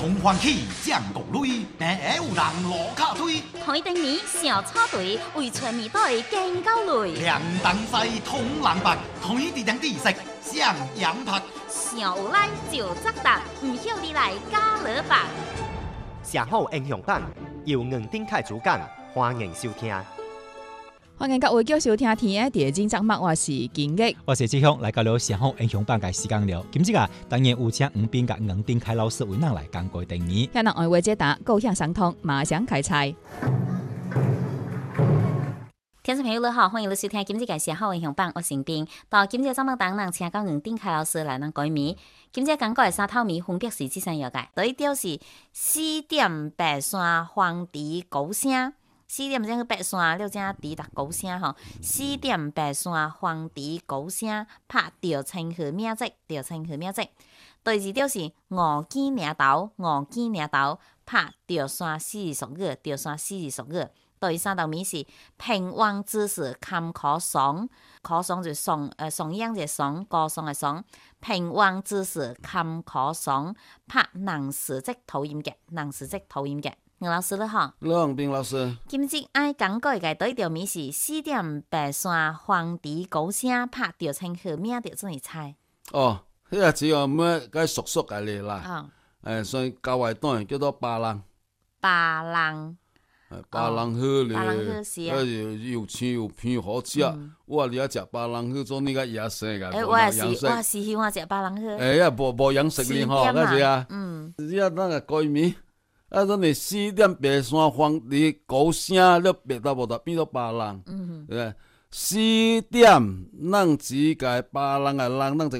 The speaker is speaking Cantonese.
从欢起降谷类，平下有人落卡堆。 台灯年小草队为全面队建高类。 凉东西通人白，台地两地色向阳拍。 上有来就作答，唔晓你来加勒吧。 社好英雄榜由黄丁凯主讲，欢迎收听。 欢迎各位继续收听天的第二节目，我是金玉， 我是志雄，来到了社好英雄榜嘅时间了。今日当然有请黄斌甲黄丁凯老师为咱来讲过定义。 向人爱话解答，高向相通，马上开猜。 听众朋友你好，欢迎你收听今日嘅社好英雄榜，我是斌。到今日节目当中，请到黄丁凯老师来咱改名。今日讲过嘅三套谜分别是这三样嘅，第一条是四点白山黄鹂高声。4點鐘白山，了正滴答高聲吼。4點白山，黃鹂高聲，拍着青河名跡，着青河名跡。第二條是五枝領頭，五枝領頭，拍着山四十語，着山四十語。第三道謎是平王之士坎可爽，可爽就爽爽樣就爽，歌爽嘅爽。平王之士坎可爽，拍能時即討厭嘅，能時即討厭嘅。黃老師你好， 黃斌老師， 今日愛講過嘅第一條謎是4點白山黃鹂高聲，拍着青河名着怎麼猜？ 哦，迄個只有咩該熟熟嘅嚟啦。所以郊外段叫做巴郎。 巴郎。 巴郎好咧， 巴郎好是啊。 又青又偏好食。我哋食巴郎好做呢個野生嘅。 我也是喜歡食巴郎好。 無養食呢吼，嗰時啊。只要那個改名。咱你4點白山黃鹂高聲，你白到無得變到巴郎。4點咱只個巴郎嘅人，咱就